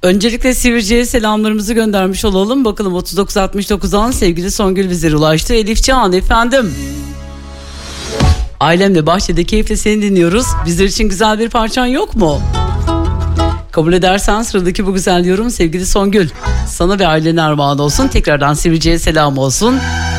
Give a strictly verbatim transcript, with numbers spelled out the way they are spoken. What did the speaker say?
Öncelikle Sivrice'ye selamlarımızı göndermiş olalım. Bakalım otuz dokuz altmış dokuzdan sevgili Songül bizlere ulaştı. Elif Can efendim. Ailemle bahçede keyifle seni dinliyoruz. Bizler için güzel bir parçan yok mu? Kabul edersen sıradaki bu güzel yorum sevgili Songül. Sana ve ailene armağan olsun. Tekrardan Sivrice'ye selam olsun.